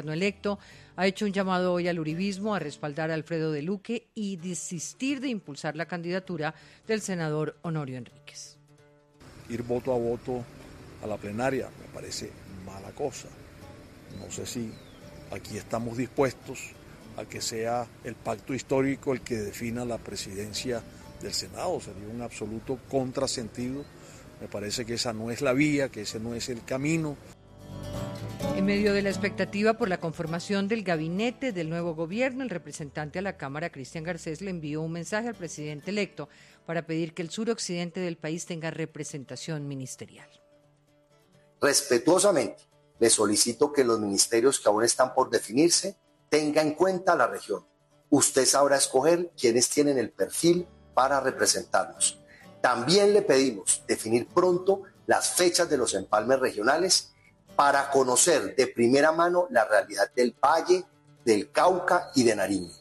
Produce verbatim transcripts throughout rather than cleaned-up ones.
gobierno electo ha hecho un llamado hoy al uribismo a respaldar a Alfredo de Luque y desistir de impulsar la candidatura del senador Honorio Enríquez. Ir voto a voto a la plenaria me parece mala cosa. No sé si aquí estamos dispuestos a que sea el pacto histórico el que defina la presidencia del Senado. Sería un absoluto contrasentido. Me parece que esa no es la vía, que ese no es el camino. En medio de la expectativa por la conformación del gabinete del nuevo gobierno, el representante a la Cámara, Cristian Garcés, le envió un mensaje al presidente electo para pedir que el suroccidente del país tenga representación ministerial. Respetuosamente, le solicito que los ministerios que aún están por definirse tengan en cuenta la región. Usted sabrá escoger quienes tienen el perfil para representarnos. También le pedimos definir pronto las fechas de los empalmes regionales para conocer de primera mano la realidad del Valle, del Cauca y de Nariño.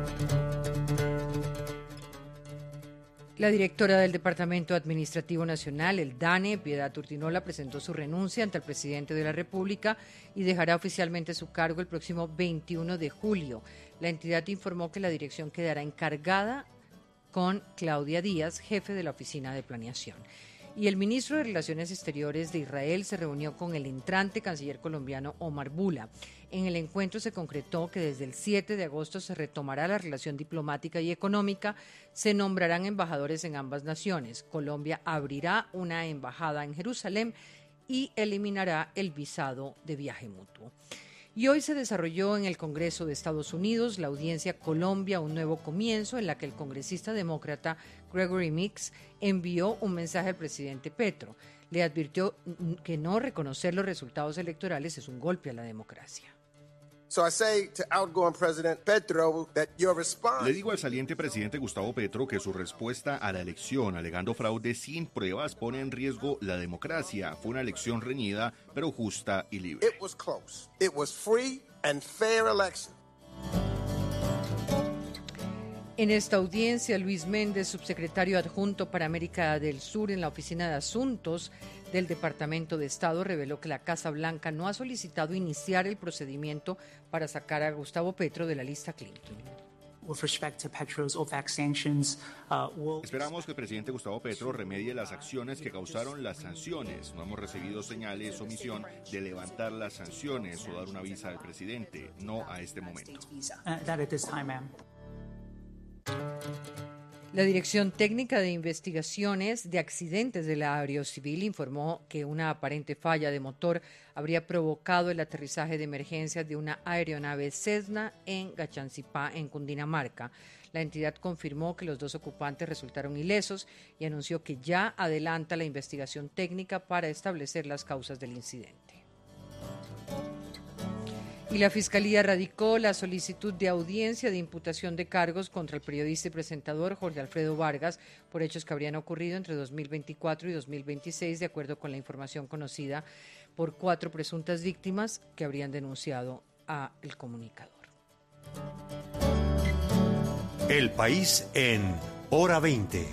La directora del Departamento Administrativo Nacional, el DANE, Piedad Urtinola, presentó su renuncia ante el presidente de la República y dejará oficialmente su cargo el próximo veintiuno de julio. La entidad informó que la dirección quedará encargada con Claudia Díaz, jefe de la Oficina de Planeación. Y el ministro de Relaciones Exteriores de Israel se reunió con el entrante canciller colombiano Omar Bula. En el encuentro se concretó que desde el siete de agosto se retomará la relación diplomática y económica, se nombrarán embajadores en ambas naciones. Colombia abrirá una embajada en Jerusalén y eliminará el visado de viaje mutuo. Y hoy se desarrolló en el Congreso de Estados Unidos la audiencia Colombia, un nuevo comienzo, en la que el congresista demócrata Gregory Meeks envió un mensaje al presidente Petro. Le advirtió que no reconocer los resultados electorales es un golpe a la democracia. So I say to outgoing President Petro that your response... Le digo al saliente presidente Gustavo Petro que su respuesta a la elección alegando fraude sin pruebas pone en riesgo la democracia. Fue una elección reñida, pero justa y libre. It was close. It was free and fair election. En esta audiencia, Luis Méndez, subsecretario adjunto para América del Sur en la Oficina de Asuntos del Departamento de Estado, reveló que la Casa Blanca no ha solicitado iniciar el procedimiento para sacar a Gustavo Petro de la lista Clinton. Esperamos que el presidente Gustavo Petro remedie las acciones que causaron las sanciones. No hemos recibido señales o misión de levantar las sanciones o dar una visa al presidente, no a este momento. La Dirección Técnica de Investigaciones de Accidentes de la Aerocivil informó que una aparente falla de motor habría provocado el aterrizaje de emergencia de una aeronave Cessna en Gachancipá, en Cundinamarca. La entidad confirmó que los dos ocupantes resultaron ilesos y anunció que ya adelanta la investigación técnica para establecer las causas del incidente. Y la Fiscalía radicó la solicitud de audiencia de imputación de cargos contra el periodista y presentador Jorge Alfredo Vargas por hechos que habrían ocurrido entre dos mil veinticuatro y dos mil veintiséis, de acuerdo con la información conocida por cuatro presuntas víctimas que habrían denunciado a El Comunicador. El País en Hora veinte.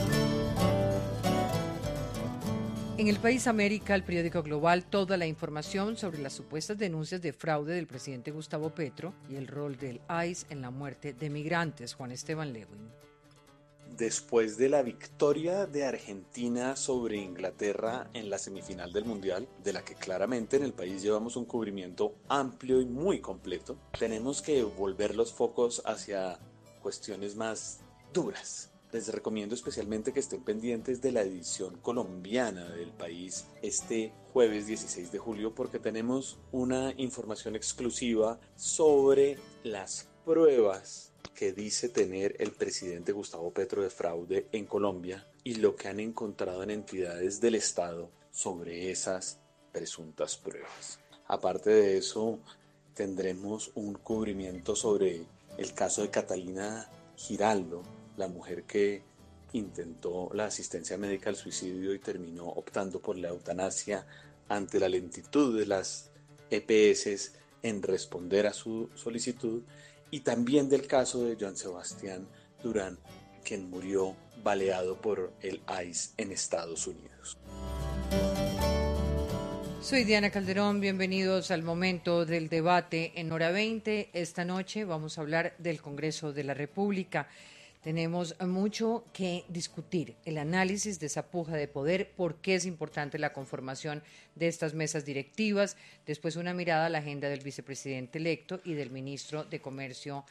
En El País América, el periódico Global, toda la información sobre las supuestas denuncias de fraude del presidente Gustavo Petro y el rol del I C E en la muerte de migrantes. Juan Esteban Lewin. Después de la victoria de Argentina sobre Inglaterra en la semifinal del Mundial, de la que claramente en el país llevamos un cubrimiento amplio y muy completo, tenemos que volver los focos hacia cuestiones más duras. Les recomiendo especialmente que estén pendientes de la edición colombiana del País este jueves dieciséis de julio, porque tenemos una información exclusiva sobre las pruebas que dice tener el presidente Gustavo Petro de fraude en Colombia y lo que han encontrado en entidades del Estado sobre esas presuntas pruebas. Aparte de eso, tendremos un cubrimiento sobre el caso de Catalina Giraldo, la mujer que intentó la asistencia médica al suicidio y terminó optando por la eutanasia ante la lentitud de las E P S en responder a su solicitud, y también del caso de Joan Sebastián Durán, quien murió baleado por el I C E en Estados Unidos. Soy Diana Calderón, bienvenidos al momento del debate en Hora veinte. Esta noche vamos a hablar del Congreso de la República. Tenemos mucho que discutir, el análisis de esa puja de poder, por qué es importante la conformación de estas mesas directivas, después una mirada a la agenda del vicepresidente electo y del ministro de Comercio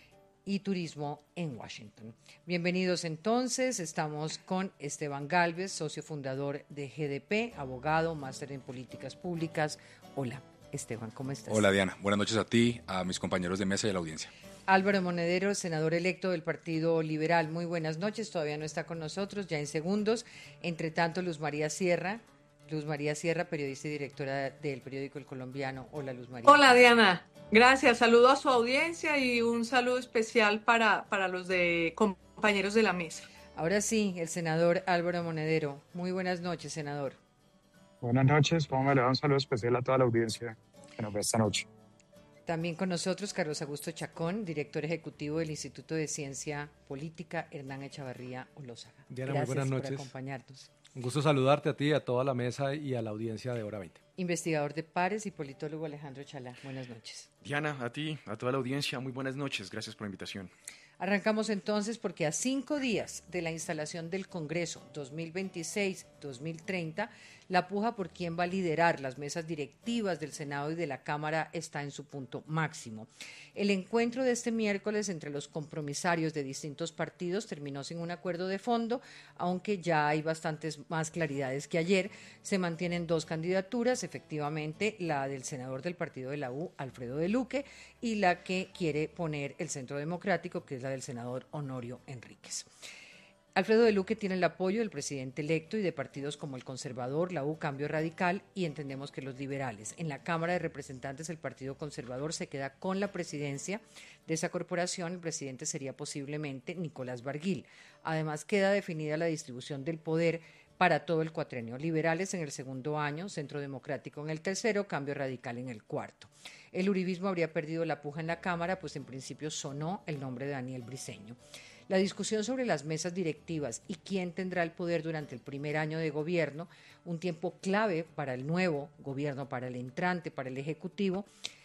y Turismo en Washington. Bienvenidos entonces, estamos con Esteban Gálvez, socio fundador de G D P, abogado, máster en políticas públicas. Hola, Esteban, ¿cómo estás? Hola, Diana, buenas noches a ti, a mis compañeros de mesa y a la audiencia. Álvaro Monedero, senador electo del Partido Liberal, muy buenas noches, todavía no está con nosotros, ya en segundos. Entre tanto, Luz María Sierra, Luz María Sierra, periodista y directora del periódico El Colombiano. Hola, Luz María. Hola, Diana. Gracias. Saludo a su audiencia y un saludo especial para, para los de compañeros de la mesa. Ahora sí, el senador Álvaro Monedero. Muy buenas noches, senador. Buenas noches. ¿Cómo me le da un saludo especial a toda la audiencia que nos ve esta noche? También con nosotros Carlos Augusto Chacón, director ejecutivo del Instituto de Ciencia Política Hernán Echavarría Olózaga. Diana, Gracias muy buenas noches. por acompañarnos. Un gusto saludarte a ti, a toda la mesa y a la audiencia de Hora veinte. Investigador de pares y politólogo Alejandro Chalá. Buenas noches. Diana, a ti, a toda la audiencia, muy buenas noches. Gracias por la invitación. Arrancamos entonces porque a cinco días de la instalación del Congreso dos mil veintiséis dos mil treinta, la puja por quién va a liderar las mesas directivas del Senado y de la Cámara está en su punto máximo. El encuentro de este miércoles entre los compromisarios de distintos partidos terminó sin un acuerdo de fondo, aunque ya hay bastantes más claridades que ayer. Se mantienen dos candidaturas, efectivamente, la del senador del partido de la U, Alfredo de Luque, y la que quiere poner el Centro Democrático, que es la del senador Honorio Enríquez. Alfredo de Luque tiene el apoyo del presidente electo y de partidos como el Conservador, la U, Cambio Radical y entendemos que los liberales. En la Cámara de Representantes el Partido Conservador se queda con la presidencia de esa corporación. El presidente sería posiblemente Nicolás Barguil. Además queda definida la distribución del poder para todo el cuatrenio. Liberales en el segundo año, Centro Democrático en el tercero, Cambio Radical en el cuarto. El uribismo habría perdido la puja en la Cámara, pues en principio sonó el nombre de Daniel Briceño. La discusión sobre las mesas directivas y quién tendrá el poder durante el primer año de gobierno, un tiempo clave para el nuevo gobierno, para el entrante, para el Ejecutivo,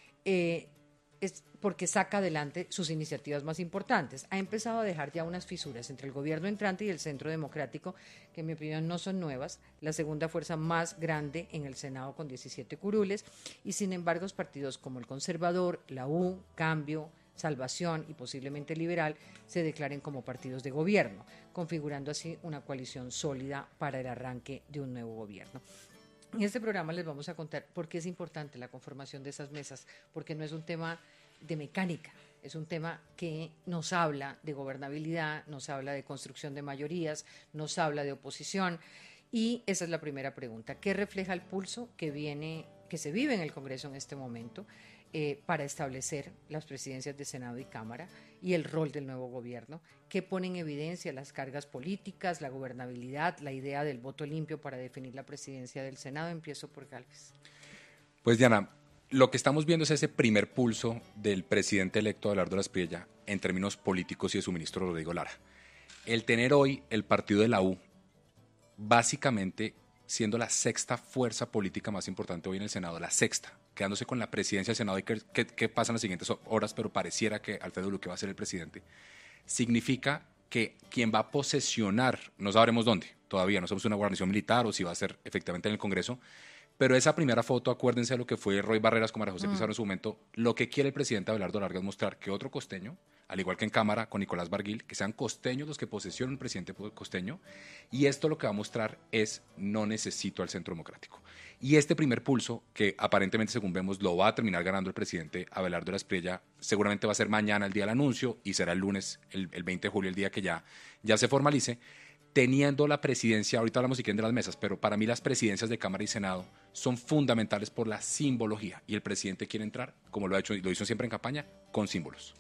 eh, es porque saca adelante sus iniciativas más importantes. Ha empezado a dejar ya unas fisuras entre el gobierno entrante y el Centro Democrático, que en mi opinión no son nuevas, la segunda fuerza más grande en el Senado con diecisiete curules, y sin embargo partidos como el Conservador, la U, Cambio, Salvación y posiblemente Liberal se declaren como partidos de gobierno, configurando así una coalición sólida para el arranque de un nuevo gobierno. En este programa les vamos a contar por qué es importante la conformación de esas mesas, porque no es un tema de mecánica, es un tema que nos habla de gobernabilidad, nos habla de construcción de mayorías, nos habla de oposición, y esa es la primera pregunta. ¿Qué refleja el pulso que viene, que se vive en el Congreso en este momento? Eh, para establecer las presidencias de Senado y Cámara y el rol del nuevo gobierno, que pone en evidencia las cargas políticas, la gobernabilidad, la idea del voto limpio para definir la presidencia del Senado. Empiezo por Gálvez. Pues Diana, lo que estamos viendo es ese primer pulso del presidente electo Abelardo Lasprilla en términos políticos y de su ministro Rodrigo Lara. El tener hoy el partido de la U básicamente siendo la sexta fuerza política más importante hoy en el Senado, la sexta, quedándose con la presidencia del Senado y qué, qué, qué pasa en las siguientes horas, pero pareciera que Alfredo Luque va a ser el presidente, significa que quien va a posesionar, no sabremos dónde, todavía no sabemos una guarnición militar o si va a ser efectivamente en el Congreso, pero esa primera foto, acuérdense de lo que fue Roy Barreras con María José Pizarro mm. en su momento, lo que quiere el presidente Abelardo Larga es mostrar que otro costeño, al igual que en Cámara con Nicolás Barguil, que sean costeños los que posesionen el presidente costeño, y esto lo que va a mostrar es no necesito al Centro Democrático. Y este primer pulso, que aparentemente según vemos lo va a terminar ganando el presidente Abelardo Lasprilla, seguramente va a ser mañana el día del anuncio y será el lunes, el, el veinte de julio, el día que ya, ya se formalice, teniendo la presidencia, ahorita hablamos si quieren de las mesas, pero para mí las presidencias de Cámara y Senado son fundamentales por la simbología y el presidente quiere entrar, como lo ha hecho y lo hizo siempre en campaña, con símbolos.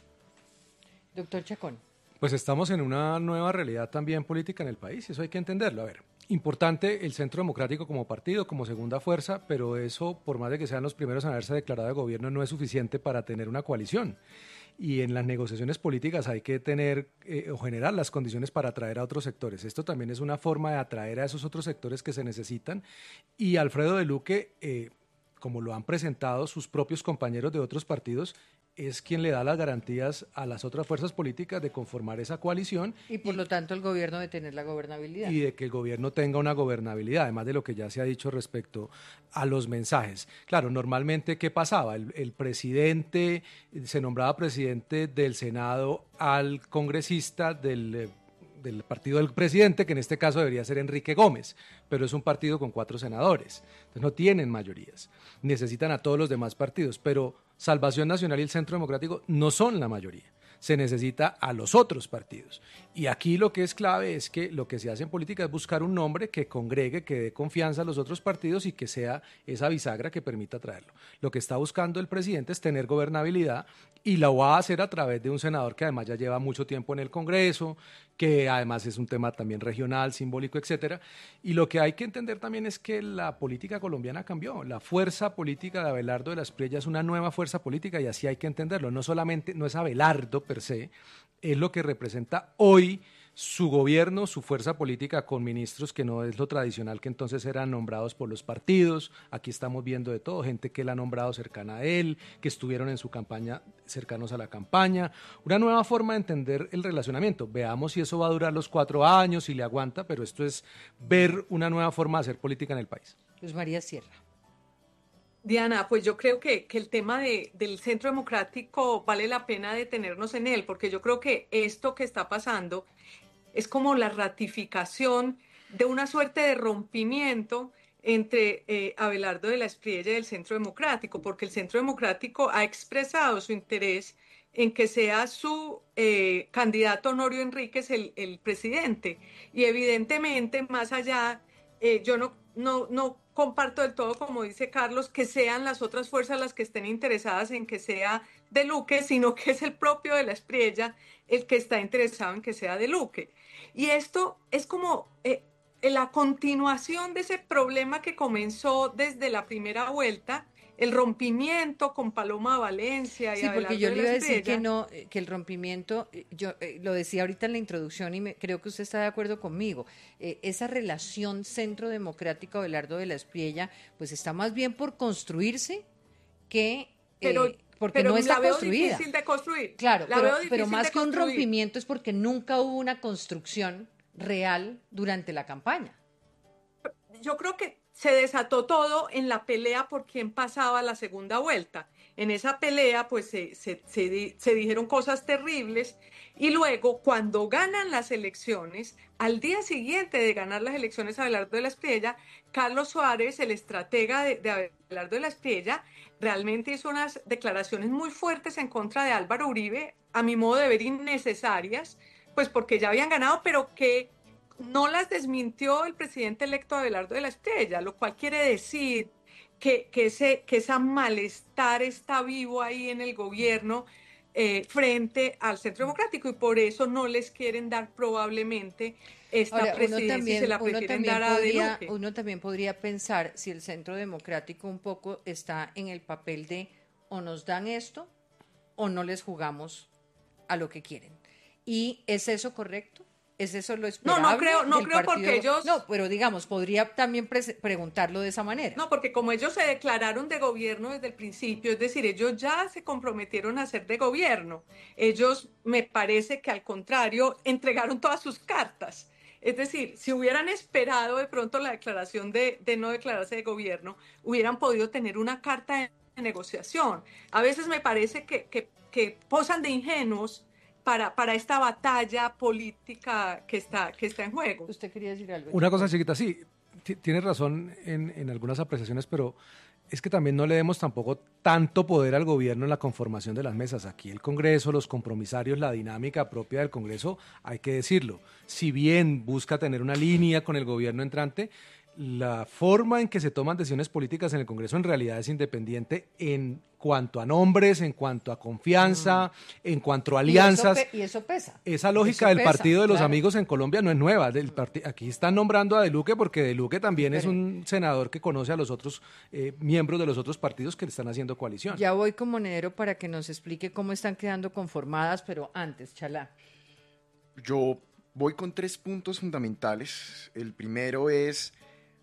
Doctor Chacón. Pues estamos en una nueva realidad también política en el país y eso hay que entenderlo. A ver, importante el Centro Democrático como partido, como segunda fuerza, pero eso, por más de que sean los primeros en haberse declarado de gobierno, no es suficiente para tener una coalición. Y en las negociaciones políticas hay que tener eh, o generar las condiciones para atraer a otros sectores. Esto también es una forma de atraer a esos otros sectores que se necesitan. Y Alfredo de Luque, eh, como lo han presentado sus propios compañeros de otros partidos, es quien le da las garantías a las otras fuerzas políticas de conformar esa coalición. Y por y, lo tanto el gobierno de tener la gobernabilidad. Y de que el gobierno tenga una gobernabilidad, además de lo que ya se ha dicho respecto a los mensajes. Claro, normalmente, ¿qué pasaba? El, el presidente, se nombraba presidente del Senado al congresista del... del partido del presidente, que en este caso debería ser Enrique Gómez, pero es un partido con cuatro senadores, entonces no tienen mayorías, necesitan a todos los demás partidos, pero Salvación Nacional y el Centro Democrático no son la mayoría, se necesita a los otros partidos. Y aquí lo que es clave es que lo que se hace en política es buscar un nombre que congregue, que dé confianza a los otros partidos y que sea esa bisagra que permita traerlo. Lo que está buscando el presidente es tener gobernabilidad y lo va a hacer a través de un senador que además ya lleva mucho tiempo en el Congreso, que además es un tema también regional, simbólico, etcétera. Y lo que hay que entender también es que la política colombiana cambió. La fuerza política de Abelardo de la Espriella es una nueva fuerza política y así hay que entenderlo. No solamente, no es Abelardo per se, es lo que representa hoy su gobierno, su fuerza política con ministros que no es lo tradicional que entonces eran nombrados por los partidos. Aquí estamos viendo de todo, gente que él ha nombrado cercana a él, que estuvieron en su campaña cercanos a la campaña. Una nueva forma de entender el relacionamiento. Veamos si eso va a durar los cuatro años, si le aguanta, pero esto es ver una nueva forma de hacer política en el país. Luz María Sierra. Diana, pues yo creo que, que el tema de, del Centro Democrático vale la pena detenernos en él, porque yo creo que esto que está pasando es como la ratificación de una suerte de rompimiento entre eh, Abelardo de la Espriella y el Centro Democrático, porque el Centro Democrático ha expresado su interés en que sea su eh, candidato Honorio Enríquez el, el presidente. Y evidentemente, más allá, eh, yo no, no, no comparto del todo, como dice Carlos, que sean las otras fuerzas las que estén interesadas en que sea de Luque, sino que es el propio de la Espriella el que está interesado en que sea de Luque. Y esto es como eh, la continuación de ese problema que comenzó desde la primera vuelta, el rompimiento con Paloma Valencia y sí, Abelardo porque yo de le la iba a decir Espriella. que no, que el rompimiento, yo eh, lo decía ahorita en la introducción y me, creo que usted está de acuerdo conmigo, eh, esa relación Centro Democrático Abelardo de la Espriella, pues está más bien por construirse que... Pero, eh, porque pero no está la veo construida. difícil de construir. Claro, la pero, veo pero difícil más de que un construir. rompimiento es porque nunca hubo una construcción real durante la campaña. Yo creo que se desató todo en la pelea por quién pasaba la segunda vuelta. En esa pelea, pues se, se, se, se dijeron cosas terribles y luego, cuando ganan las elecciones, al día siguiente de ganar las elecciones a Abelardo de la Espriella, Carlos Suárez, el estratega de, de Abelardo de la Espriella, realmente hizo unas declaraciones muy fuertes en contra de Álvaro Uribe, a mi modo de ver innecesarias, pues porque ya habían ganado, pero que no las desmintió el presidente electo Abelardo de la Espriella, lo cual quiere decir que, que, ese, que ese malestar está vivo ahí en el gobierno eh, frente al Centro Democrático y por eso no les quieren dar probablemente esta Ahora, presidencia también, y se la prefieren dar a podría, De Luque. Uno también podría pensar si el Centro Democrático un poco está en el papel de o nos dan esto o no les jugamos a lo que quieren. ¿Y es eso correcto? ¿Es eso lo esperable? No, no creo, no del creo partido? porque ellos... No, pero digamos, podría también pre- preguntarlo de esa manera. No, porque como ellos se declararon de gobierno desde el principio, es decir, ellos ya se comprometieron a ser de gobierno. Ellos, me parece que al contrario, entregaron todas sus cartas. Es decir, si hubieran esperado de pronto la declaración de, de no declararse de gobierno, hubieran podido tener una carta de, de negociación. A veces me parece que, que, que posan de ingenuos para, para esta batalla política que está, que está en juego. ¿Usted quería decir algo? Una cosa chiquita, sí, t- tienes razón en, en algunas apreciaciones, pero es que también no le demos tampoco tanto poder al gobierno en la conformación de las mesas. Aquí el Congreso, los compromisarios, la dinámica propia del Congreso, hay que decirlo. Si bien busca tener una línea con el gobierno entrante, la forma en que se toman decisiones políticas en el Congreso en realidad es independiente en cuanto a nombres, en cuanto a confianza, mm. en cuanto a alianzas. Y eso, pe- y eso pesa. Esa lógica eso del pesa, partido de los claro. amigos en Colombia no es nueva. Del parti- aquí están nombrando a De Luque porque De Luque también es un senador que conoce a los otros eh, miembros de los otros partidos que le están haciendo coalición. Ya voy con Monedero para que nos explique cómo están quedando conformadas, pero antes, Chalá. Yo voy con tres puntos fundamentales. El primero es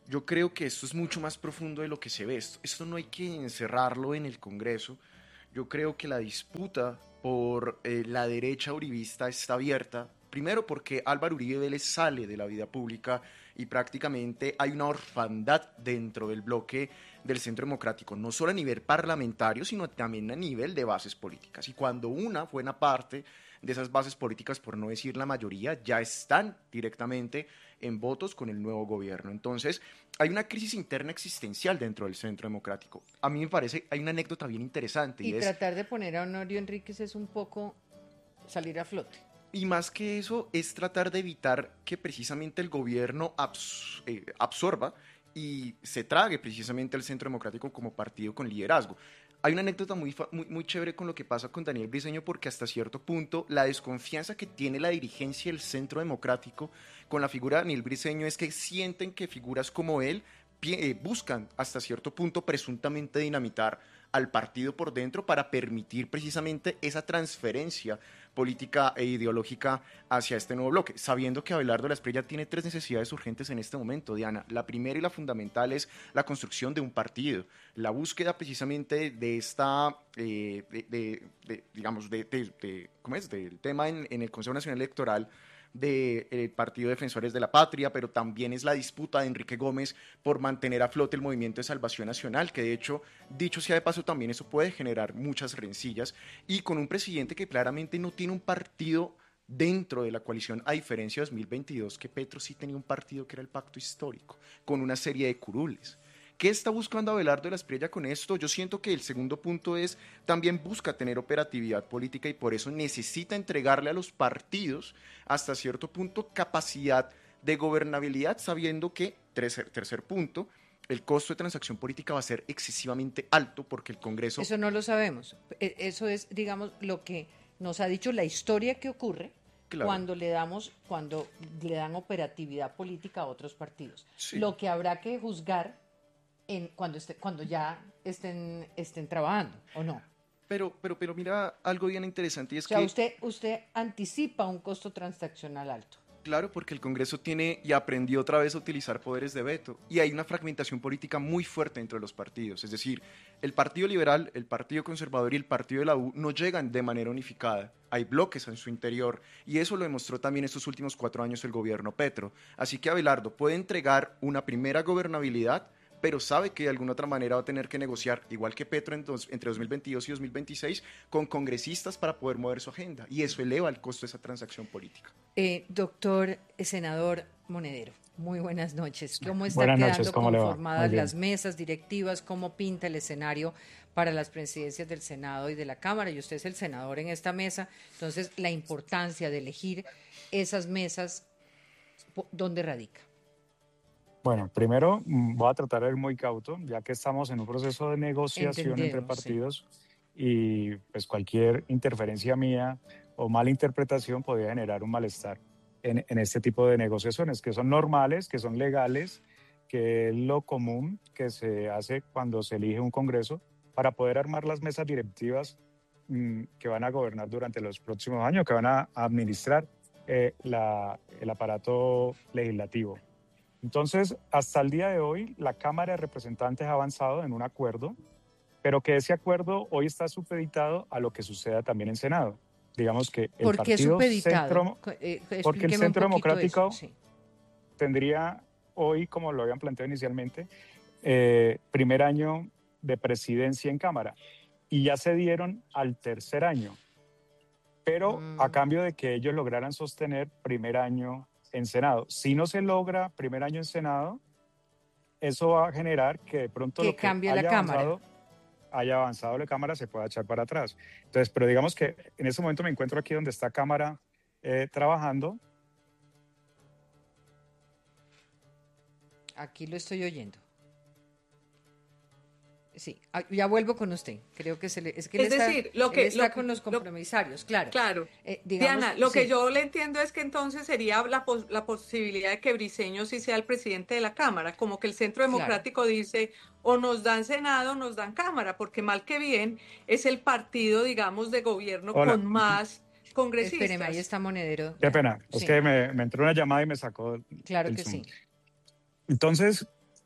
Yo creo que esto es mucho más profundo de lo que se ve. Esto, esto no hay que encerrarlo en el Congreso. Yo creo que la disputa por eh, la derecha uribista está abierta. Primero porque Álvaro Uribe Vélez sale de la vida pública y prácticamente hay una orfandad dentro del bloque del Centro Democrático, no solo a nivel parlamentario, sino también a nivel de bases políticas. Y cuando una buena parte de esas bases políticas, por no decir la mayoría, ya están directamente en votos con el nuevo gobierno. Entonces, hay una crisis interna existencial dentro del Centro Democrático. A mí me parece, hay una anécdota bien interesante. Y, y es, tratar de poner a Honorio Enríquez es un poco salir a flote. Y más que eso, es tratar de evitar que precisamente el gobierno abs- eh, absorba y se trague precisamente al Centro Democrático como partido con liderazgo. Hay una anécdota muy, muy, muy chévere con lo que pasa con Daniel Briceño, porque hasta cierto punto la desconfianza que tiene la dirigencia del Centro Democrático con la figura de Daniel Briceño es que sienten que figuras como él eh, buscan hasta cierto punto presuntamente dinamitar al partido por dentro para permitir precisamente esa transferencia política e ideológica hacia este nuevo bloque, sabiendo que Abelardo de la Espriella tiene tres necesidades urgentes en este momento, Diana. La primera y la fundamental es la construcción de un partido, la búsqueda precisamente de esta, eh, de, de, de, digamos, de, de, de, ¿cómo es? Del tema en, en el Consejo Nacional Electoral del Partido Defensores de la Patria, pero también es la disputa de Enrique Gómez por mantener a flote el Movimiento de Salvación Nacional, que de hecho, dicho sea de paso, también eso puede generar muchas rencillas, y con un presidente que claramente no tiene un partido dentro de la coalición, a diferencia de dos mil veintidós, que Petro sí tenía un partido que era el Pacto Histórico, con una serie de curules. ¿Qué está buscando Abelardo de la Espriella con esto? Yo siento que el segundo punto es, también busca tener operatividad política y por eso necesita entregarle a los partidos, hasta cierto punto, capacidad de gobernabilidad, sabiendo que, tercer, tercer punto, el costo de transacción política va a ser excesivamente alto porque el Congreso... Eso no lo sabemos. Eso es, digamos, lo que nos ha dicho la historia que ocurre. Claro. Cuando le damos, cuando le dan operatividad política a otros partidos. Sí. Lo que habrá que juzgar En cuando esté, cuando ya estén estén trabajando, ¿o no? Pero, pero, pero mira algo bien interesante y es o sea, que... usted, usted anticipa un costo transaccional alto. Claro, porque el Congreso tiene y aprendió otra vez a utilizar poderes de veto y hay una fragmentación política muy fuerte dentro de los partidos. Es decir, el Partido Liberal, el Partido Conservador y el Partido de la U no llegan de manera unificada. Hay bloques en su interior y eso lo demostró también estos últimos cuatro años el gobierno Petro. Así que Abelardo puede entregar una primera gobernabilidad, pero sabe que de alguna otra manera va a tener que negociar, igual que Petro en dos, entre dos mil veintidós y dos mil veintiséis, con congresistas para poder mover su agenda, y eso eleva el costo de esa transacción política. Eh, doctor eh, senador Monedero, muy buenas noches. ¿Cómo están buenas quedando noches, ¿cómo conformadas las mesas directivas? ¿Cómo pinta el escenario para las presidencias del Senado y de la Cámara? Y usted es el senador en esta mesa, entonces la importancia de elegir esas mesas, ¿dónde radica? Bueno, primero voy a tratar de ir muy cauto, ya que estamos en un proceso de negociación entre partidos sí. y pues cualquier interferencia mía o mala interpretación podría generar un malestar en, en este tipo de negociaciones, que son normales, que son legales, que es lo común que se hace cuando se elige un Congreso para poder armar las mesas directivas mmm, que van a gobernar durante los próximos años, que van a administrar eh, la, el aparato legislativo. Entonces, hasta el día de hoy, la Cámara de Representantes ha avanzado en un acuerdo, pero que ese acuerdo hoy está supeditado a lo que suceda también en Senado. Digamos que el ¿Por qué partido supeditado? Centro, eh, porque el Centro Democrático eso, sí. tendría hoy, como lo habían planteado inicialmente, eh, primer año de presidencia en Cámara y ya se dieron al tercer año, pero mm. a cambio de que ellos lograran sostener primer año en Senado. Si no se logra primer año en Senado, eso va a generar que de pronto que lo que cambie haya la avanzado, Cámara. haya avanzado la Cámara se pueda echar para atrás. Entonces, pero digamos que en este momento me encuentro aquí donde está Cámara eh, trabajando. Aquí lo estoy oyendo. Sí, ya vuelvo con usted. Creo que se le, es que es él está, decir, lo que él está lo, con los compromisarios, claro. Claro. Eh, digamos, Diana, lo sí. que yo le entiendo es que entonces sería la, pos, la posibilidad de que Briceño sí sea el presidente de la Cámara, como que el Centro Democrático claro. dice o nos dan Senado o nos dan Cámara, porque mal que bien es el partido, digamos, de gobierno Hola. con más congresistas. Espéreme, ahí está Monedero. Qué pena, sí. es que me, me entró una llamada y me sacó Claro el que Zoom. sí. Entonces,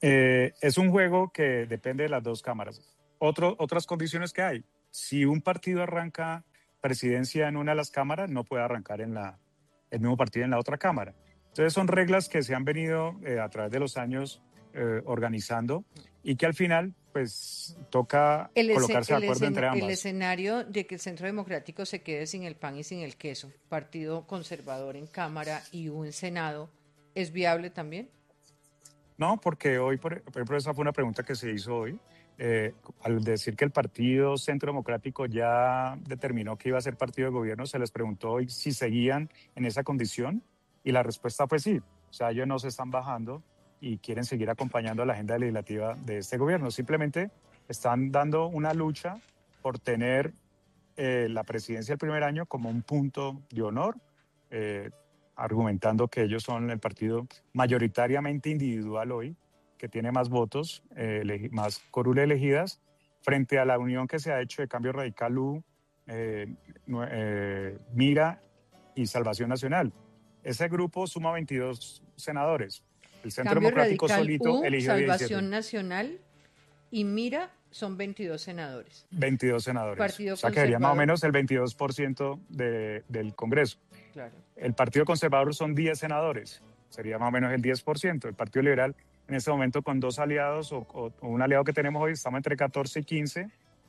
Eh, es un juego que depende de las dos cámaras. Otro, otras condiciones que hay. Si un partido arranca presidencia en una de las cámaras, no puede arrancar en la, el mismo partido en la otra cámara. Entonces son reglas que se han venido eh, a través de los años eh, organizando y que al final pues toca el colocarse el de acuerdo entre ambas. El escenario de que el Centro Democrático se quede sin el pan y sin el queso, partido conservador en Cámara y un Senado, ¿es viable también? No, porque hoy, por ejemplo, esa fue una pregunta que se hizo hoy. Eh, al decir que el Partido Centro Democrático ya determinó que iba a ser partido de gobierno, se les preguntó hoy si seguían en esa condición y la respuesta fue sí. O sea, ellos no se están bajando y quieren seguir acompañando a la agenda legislativa de este gobierno. Simplemente están dando una lucha por tener eh, la presidencia el primer año como un punto de honor, eh, argumentando que ellos son el partido mayoritariamente individual hoy, que tiene más votos, eh, más curules elegidas, frente a la unión que se ha hecho de Cambio Radical U, eh, eh, Mira y Salvación Nacional. Ese grupo suma veintidós senadores. El Centro Cambio Democrático Radical solito U, eligió Salvación diecisiete. Nacional y Mira son veintidós senadores. veintidós senadores. Partido o sea, que sería más o Conservador. menos el veintidós por ciento de, del Congreso. Claro. El Partido Conservador son diez senadores, sería más o menos el diez por ciento. El Partido Liberal, en este momento, con dos aliados o, o, o un aliado que tenemos hoy, estamos entre catorce y quince.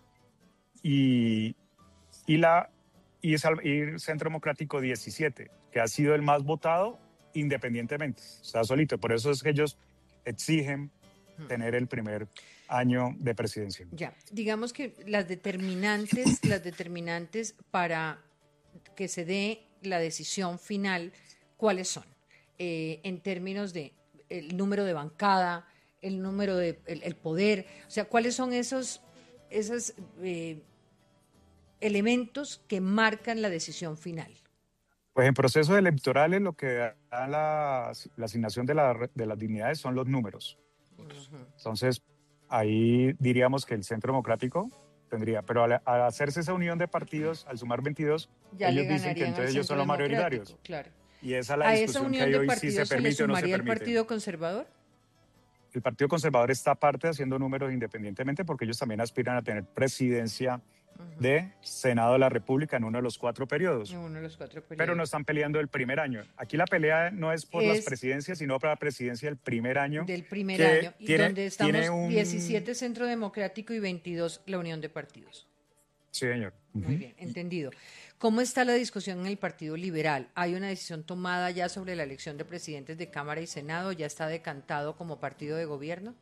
Y, y, la, y, el, y el Centro Democrático diecisiete, que ha sido el más votado independientemente, o sea, solito. Por eso es que ellos exigen tener el primer año de presidencia. Ya, digamos que las determinantes, las determinantes para que se dé la decisión final, ¿cuáles son? Eh, en términos de el número de bancada, el número de el, el poder, o sea, ¿cuáles son esos esos eh, elementos que marcan la decisión final? Pues en procesos electorales lo que da la, la asignación de, la, de las dignidades son los números. Uh-huh. Entonces, ahí diríamos que el Centro Democrático tendría, pero al, al hacerse esa unión de partidos, al sumar veintidós, ya ellos dicen que entonces ellos son los mayoritarios. Claro. Y esa es la ¿A discusión esa unión que hay de hoy, si se permite o no se permite. el Partido Conservador? El Partido Conservador está aparte haciendo números independientemente porque ellos también aspiran a tener presidencia uh-huh. de Senado de la República en uno de los cuatro periodos. En uno de los cuatro periodos. Pero no están peleando el primer año. Aquí la pelea no es por es las presidencias, sino por la presidencia del primer año. Del primer año, y tiene, donde estamos un... diecisiete Centro Democrático y veintidós la Unión de Partidos. Sí, señor. Muy uh-huh. bien, entendido. ¿Cómo está la discusión en el Partido Liberal? ¿Hay una decisión tomada ya sobre la elección de presidentes de Cámara y Senado? ¿Ya está decantado como partido de gobierno?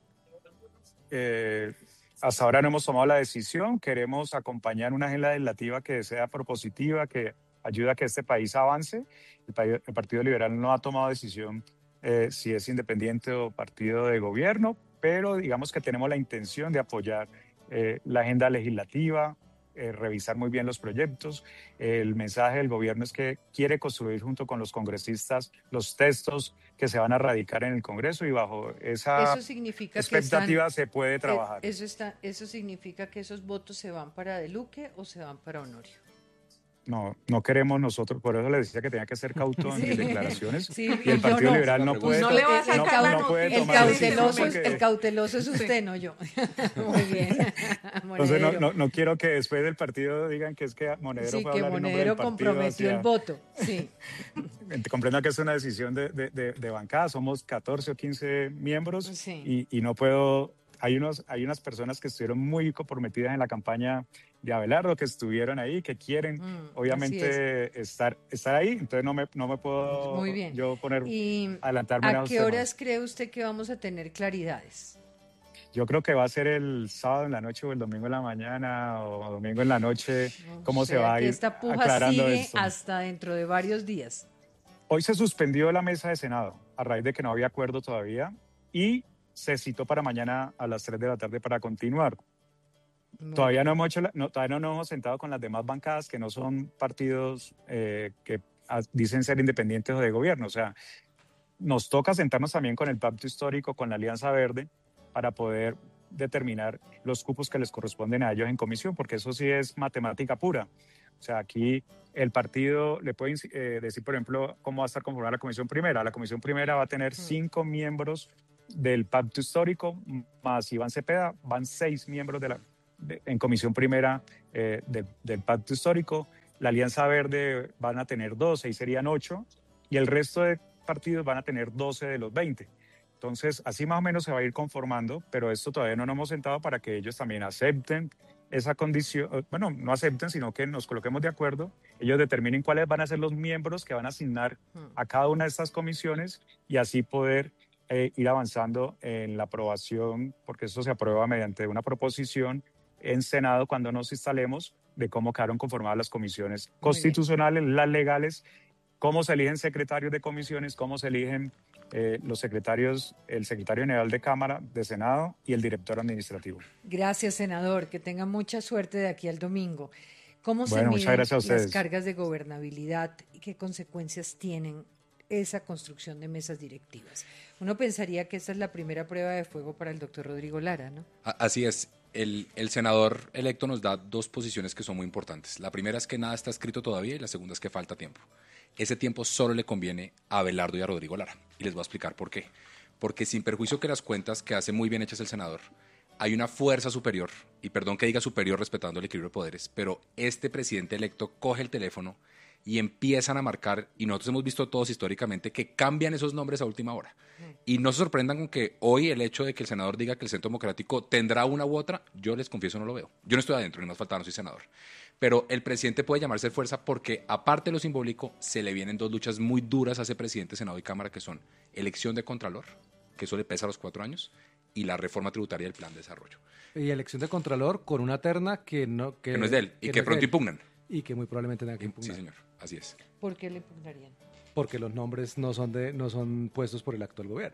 Eh, hasta ahora no hemos tomado la decisión. Queremos acompañar una agenda legislativa que sea propositiva, que ayude a que este país avance. El, país, el Partido Liberal no ha tomado decisión eh, si es independiente o partido de gobierno, pero digamos que tenemos la intención de apoyar eh, la agenda legislativa, Eh, revisar muy bien los proyectos. Eh, el mensaje del gobierno es que quiere construir junto con los congresistas los textos que se van a radicar en el Congreso y bajo esa eso significa expectativa que están, se puede trabajar. Eso, está, ¿Eso significa que esos votos se van para De Luque o se van para Honorio? No, no queremos nosotros, por eso le decía que tenía que ser cauto en sí. mis declaraciones. Sí, y el Partido no. Liberal no puede, no le va a sacar no, no puede el, tomar cauteloso, porque... el cauteloso es usted, no yo. Muy bien. Entonces no, no, no quiero que después del partido digan que es que Monedero sí, fue a que hablar en nombre Monedero del partido comprometió hacia... el voto. Sí. Comprendo que es una decisión de, de, de, de bancada, somos catorce o quince miembros sí. y, y no puedo... Hay, unos, hay unas personas que estuvieron muy comprometidas en la campaña de Abelardo, que estuvieron ahí, que quieren mm, obviamente estar, estar ahí, entonces no me, no me puedo Muy bien. yo poner, ¿Y adelantarme a qué horas temas. cree usted que vamos a tener claridades? Yo creo que va a ser el sábado en la noche o el domingo en la mañana o domingo en la noche, cómo o sea, se va a ir esta puja aclarando sigue esto. Hasta dentro de varios días. Hoy se suspendió la mesa de Senado a raíz de que no había acuerdo todavía y se citó para mañana a las tres de la tarde para continuar. No. Todavía no hemos hecho, la, no, todavía no nos hemos sentado con las demás bancadas que no son partidos eh, que a, dicen ser independientes o de gobierno. O sea, nos toca sentarnos también con el Pacto Histórico, con la Alianza Verde, para poder determinar los cupos que les corresponden a ellos en comisión, porque eso sí es matemática pura. O sea, aquí el partido le puede eh, decir, por ejemplo, cómo va a estar conformada la comisión primera. La comisión primera va a tener cinco miembros del pacto histórico, más Iván Cepeda, van seis miembros de la, de, en comisión primera eh, de, del pacto histórico. La Alianza Verde van a tener doce y serían ocho, y el resto de partidos van a tener doce de los veinte. Entonces, así más o menos se va a ir conformando, pero esto todavía no nos hemos sentado para que ellos también acepten esa condición, bueno, no acepten, sino que nos coloquemos de acuerdo, ellos determinen cuáles van a ser los miembros que van a asignar a cada una de estas comisiones y así poder eh, ir avanzando en la aprobación, porque esto se aprueba mediante una proposición en Senado cuando nos instalemos, de cómo quedaron conformadas las comisiones constitucionales, las legales, cómo se eligen secretarios de comisiones, cómo se eligen eh, los secretarios, el secretario general de Cámara, de Senado y el director administrativo. Gracias, senador. Que tenga mucha suerte de aquí al domingo. ¿Cómo se bueno, miden las cargas de gobernabilidad y qué consecuencias tienen esa construcción de mesas directivas? Uno pensaría que esta es la primera prueba de fuego para el doctor Rodrigo Lara, ¿no? Así es. El, el senador electo nos da dos posiciones que son muy importantes. La primera es que nada está escrito todavía y la segunda es que falta tiempo. Ese tiempo solo le conviene a Abelardo y a Rodrigo Lara. Y les voy a explicar por qué. Porque sin perjuicio que las cuentas que hace muy bien hechas el senador, hay una fuerza superior, y perdón que diga superior respetando el equilibrio de poderes, pero este presidente electo coge el teléfono y empiezan a marcar, y nosotros hemos visto todos históricamente que cambian esos nombres a última hora. Y no se sorprendan con que hoy el hecho de que el senador diga que el Centro Democrático tendrá una u otra, yo les confieso no lo veo. Yo no estoy adentro, ni más faltaba, no soy senador. Pero el presidente puede llamarse fuerza porque, aparte de lo simbólico, se le vienen dos luchas muy duras a ese presidente, Senado y Cámara, que son elección de Contralor, que eso le pesa a los cuatro años, y la reforma tributaria del Plan de Desarrollo. Y elección de Contralor con una terna que no, que, que no es de él, y que, que pronto impugnan. Y que muy probablemente tenga que impugnar. Sí, señor, así es. ¿Por qué le impugnarían? Porque los nombres no son de no son puestos por el actual gobierno.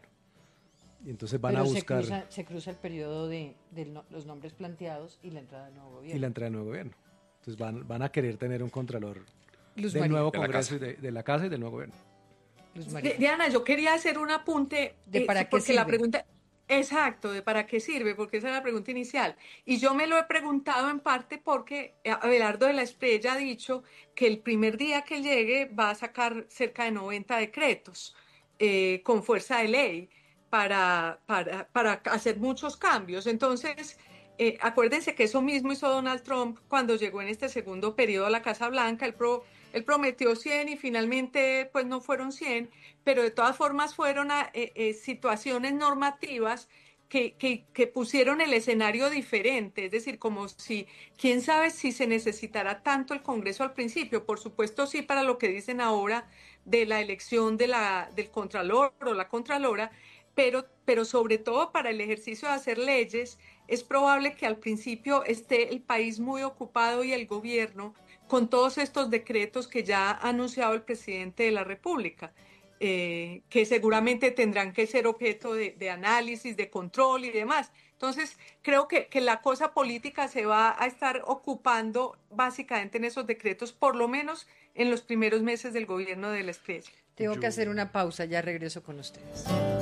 Y entonces van Pero a buscar... Se cruza, se cruza el periodo de, de no, los nombres planteados y la entrada del nuevo gobierno. Y la entrada del nuevo gobierno. Entonces van, van a querer tener un Contralor Luz del María. nuevo de Congreso, la y de, de la Casa y del nuevo gobierno. Luz María. Diana, yo quería hacer un apunte. ¿De eh, para qué porque sirve? la pregunta... Exacto, de para qué sirve, porque esa es la pregunta inicial. Y yo me lo he preguntado en parte porque Abelardo de la Espriella ha dicho que el primer día que llegue va a sacar cerca de noventa decretos eh, con fuerza de ley para, para, para hacer muchos cambios. Entonces, eh, acuérdense que eso mismo hizo Donald Trump cuando llegó en este segundo periodo a la Casa Blanca. Él, pro, él prometió cien y finalmente pues no fueron cien, pero de todas formas fueron a, eh, eh, situaciones normativas que, que, que pusieron el escenario diferente, es decir, como si, quién sabe si se necesitará tanto el Congreso al principio. Por supuesto sí, para lo que dicen ahora de la elección de la, del Contralor o la Contralora, pero, pero sobre todo para el ejercicio de hacer leyes, es probable que al principio esté el país muy ocupado y el gobierno con todos estos decretos que ya ha anunciado el presidente de la República. Eh, que seguramente tendrán que ser objeto de, de análisis, de control y demás. Entonces, creo que, que la cosa política se va a estar ocupando básicamente en esos decretos, por lo menos en los primeros meses del gobierno de la Espriella. Tengo Yo... que hacer una pausa, ya regreso con ustedes.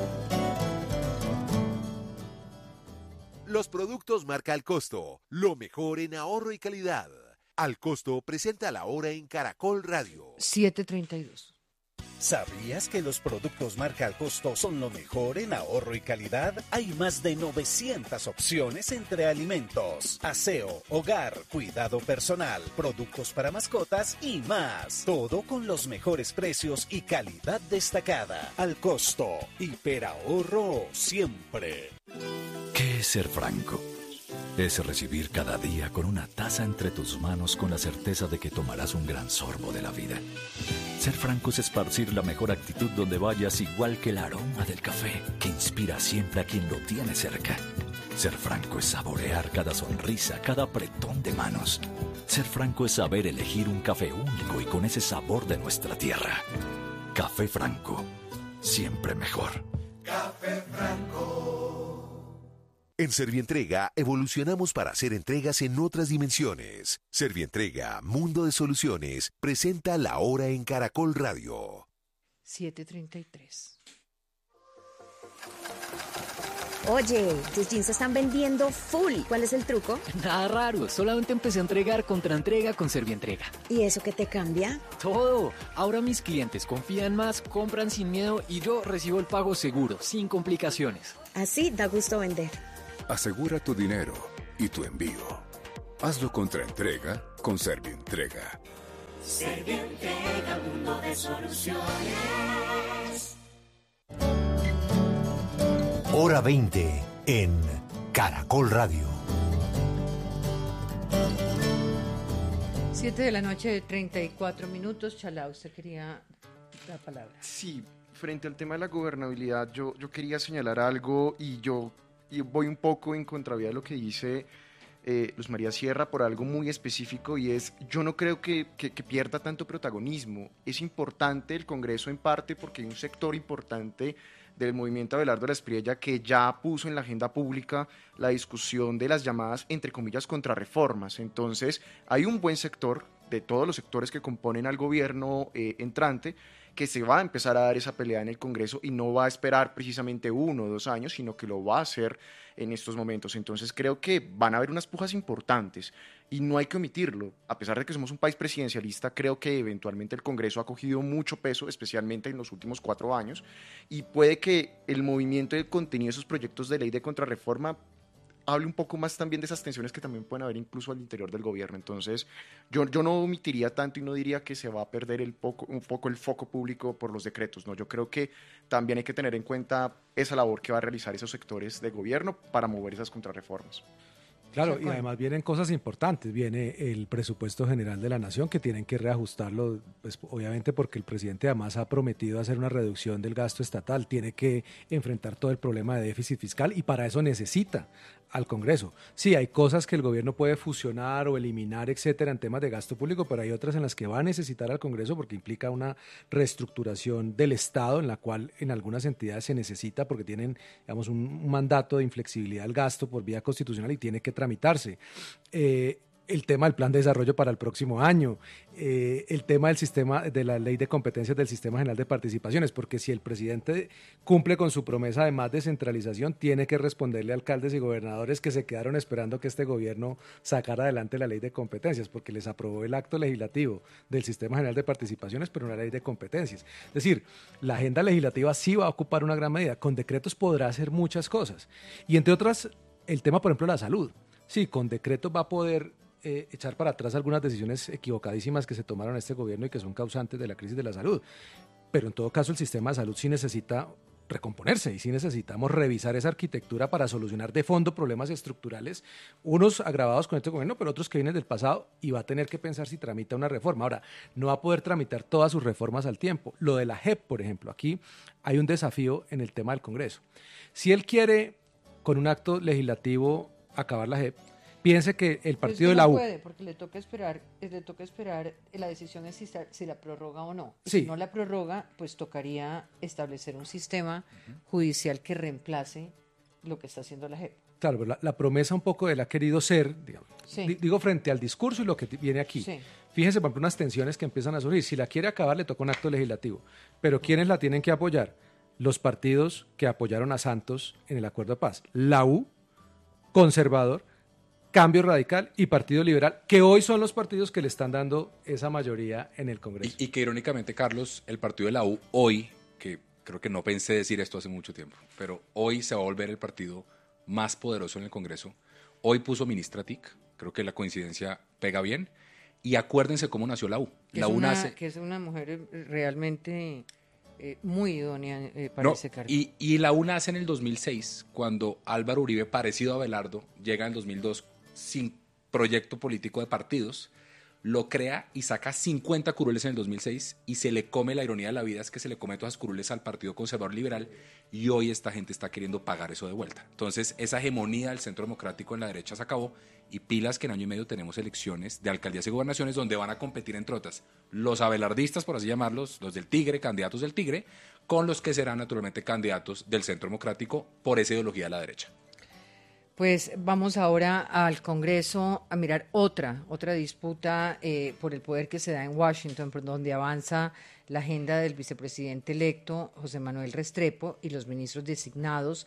Los productos marca Al Costo, lo mejor en ahorro y calidad. Al Costo presenta la hora en Caracol Radio. siete treinta y dos. ¿Sabías que los productos marca Al Costo son lo mejor en ahorro y calidad? Hay más de novecientas opciones entre alimentos, aseo, hogar, cuidado personal, productos para mascotas y más. Todo con los mejores precios y calidad destacada. Al Costo, hiperahorro siempre. ¿Qué es ser franco? Es recibir cada día con una taza entre tus manos con la certeza de que tomarás un gran sorbo de la vida. Ser franco es esparcir la mejor actitud donde vayas, igual que el aroma del café que inspira siempre a quien lo tiene cerca. Ser franco es saborear cada sonrisa, cada apretón de manos. Ser franco es saber elegir un café único y con ese sabor de nuestra tierra. Café Franco, siempre mejor. Café Franco. En Servientrega evolucionamos para hacer entregas en otras dimensiones. Servientrega, Mundo de Soluciones, presenta La Hora en Caracol Radio. siete treinta y tres. Oye, tus jeans se están vendiendo full. ¿Cuál es el truco? Nada raro, solamente empecé a entregar contraentrega con Servientrega. ¿Y eso qué te cambia? Todo. Ahora mis clientes confían más, compran sin miedo y yo recibo el pago seguro, sin complicaciones. Así da gusto vender. Asegura tu dinero y tu envío. Hazlo contra entrega con Servientrega. Servientrega, mundo de soluciones. Hora veinte en Caracol Radio. Siete de la noche, treinta y cuatro minutos. Chalá, usted quería la palabra. Sí, frente al tema de la gobernabilidad, yo, yo quería señalar algo y yo y voy un poco en contravía de lo que dice eh, Luz María Sierra por algo muy específico, y es, yo no creo que, que, que pierda tanto protagonismo. Es importante el Congreso en parte porque hay un sector importante del movimiento Abelardo de la Espriella que ya puso en la agenda pública la discusión de las llamadas, entre comillas, contrarreformas. Entonces, hay un buen sector de todos los sectores que componen al gobierno eh, entrante que se va a empezar a dar esa pelea en el Congreso y no va a esperar precisamente uno o dos años, sino que lo va a hacer en estos momentos. Entonces creo que van a haber unas pujas importantes y no hay que omitirlo. A pesar de que somos un país presidencialista, creo que eventualmente el Congreso ha cogido mucho peso, especialmente en los últimos cuatro años, y puede que el movimiento y el contenido de esos proyectos de ley de contrarreforma hable un poco más también de esas tensiones que también pueden haber incluso al interior del gobierno. Entonces, yo, yo no omitiría tanto y no diría que se va a perder el poco, un poco el foco público por los decretos, ¿no? Yo creo que también hay que tener en cuenta esa labor que va a realizar esos sectores de gobierno para mover esas contrarreformas. Claro, y además vienen cosas importantes. Viene el presupuesto general de la nación, que tienen que reajustarlo, pues, obviamente porque el presidente además ha prometido hacer una reducción del gasto estatal, tiene que enfrentar todo el problema de déficit fiscal y para eso necesita al Congreso. Sí, hay cosas que el gobierno puede fusionar o eliminar, etcétera, en temas de gasto público, pero hay otras en las que va a necesitar al Congreso porque implica una reestructuración del Estado, en la cual en algunas entidades se necesita porque tienen, digamos, un, un mandato de inflexibilidad al gasto por vía constitucional y tiene que tramitarse. Eh, el tema del plan de desarrollo para el próximo año, eh, el tema del sistema, de la ley de competencias del Sistema General de Participaciones, porque si el presidente cumple con su promesa de más descentralización, tiene que responderle a alcaldes y gobernadores que se quedaron esperando que este gobierno sacara adelante la ley de competencias, porque les aprobó el acto legislativo del Sistema General de Participaciones, pero una ley de competencias. Es decir, la agenda legislativa sí va a ocupar una gran medida, con decretos podrá hacer muchas cosas, y entre otras, el tema, por ejemplo, de la salud. Sí, con decretos va a poder Eh, echar para atrás algunas decisiones equivocadísimas que se tomaron en este gobierno y que son causantes de la crisis de la salud. Pero en todo caso el sistema de salud sí necesita recomponerse y sí necesitamos revisar esa arquitectura para solucionar de fondo problemas estructurales, unos agravados con este gobierno, pero otros que vienen del pasado, y va a tener que pensar si tramita una reforma. Ahora, no va a poder tramitar todas sus reformas al tiempo. Lo de la J E P, por ejemplo, aquí hay un desafío en el tema del Congreso. Si él quiere, con un acto legislativo, acabar la J E P, piense que el partido de la U... No puede, porque le toca esperar, le toca esperar, la decisión es si, si la prorroga o no. Sí. Si no la prorroga, pues tocaría establecer un sistema judicial que reemplace lo que está haciendo la J E P. Claro, pero la, la promesa un poco de él ha querido ser, digamos, sí. di, digo, frente al discurso y lo que viene aquí. Sí. Fíjense, por ejemplo, unas tensiones que empiezan a surgir. Si la quiere acabar, le toca un acto legislativo. Pero ¿quiénes la tienen que apoyar? Los partidos que apoyaron a Santos en el Acuerdo de Paz. La U, Conservador, Cambio Radical y Partido Liberal, que hoy son los partidos que le están dando esa mayoría en el Congreso. Y, y que irónicamente, Carlos, el partido de la U hoy, que creo que no pensé decir esto hace mucho tiempo, pero hoy se va a volver el partido más poderoso en el Congreso. Hoy puso ministra T I C, creo que la coincidencia pega bien. Y acuérdense cómo nació la U. Que la es U una, nace... que es una mujer realmente eh, muy idónea eh, para No, ese cargo. Y, y la U nace en el dos mil seis, cuando Álvaro Uribe, parecido a Abelardo, llega en el dos mil dos sin proyecto político de partidos, lo crea y saca cincuenta curules en el dos mil seis y se le come, la ironía de la vida es que se le come todas las curules al Partido Conservador Liberal y hoy esta gente está queriendo pagar eso de vuelta. Entonces esa hegemonía del Centro Democrático en la derecha se acabó y pilas que en año y medio tenemos elecciones de alcaldías y gobernaciones donde van a competir entre otras los abelardistas, por así llamarlos, los del Tigre, candidatos del Tigre, con los que serán naturalmente candidatos del Centro Democrático por esa ideología de la derecha. Pues vamos ahora al Congreso a mirar otra, otra disputa eh, por el poder que se da en Washington, por donde avanza la agenda del vicepresidente electo José Manuel Restrepo y los ministros designados